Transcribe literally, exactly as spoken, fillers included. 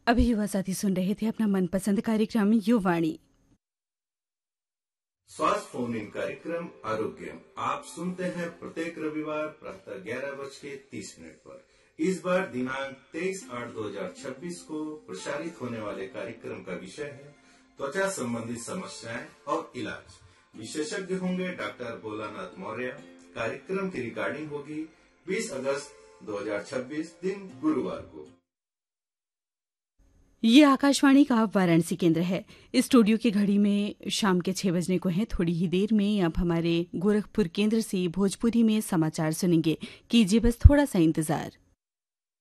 अभी युवा साथी सुन रहे थे अपना मनपसंद कार्यक्रम युवाणी। स्वास्थ्य फोन इन कार्यक्रम आरोग्य आप सुनते हैं प्रत्येक रविवार प्रातः ग्यारह बज के तीस मिनट पर। इस बार दिनांक तेईस आठ दो हजार छब्बीस को प्रसारित होने वाले कार्यक्रम का विषय है त्वचा संबंधी समस्याएं और इलाज। विशेषज्ञ होंगे डॉक्टर भोलानाथ मौर्य। कार्यक्रम की रिकॉर्डिंग होगी बीस अगस्त दो हजार छब्बीस दिन गुरुवार को। ये आकाशवाणी का वाराणसी केंद्र है। इस स्टूडियो की घड़ी में शाम के छह बजने को है। थोड़ी ही देर में आप हमारे गोरखपुर केंद्र से भोजपुरी में समाचार सुनेंगे। कीजिए बस थोड़ा सा इंतजार।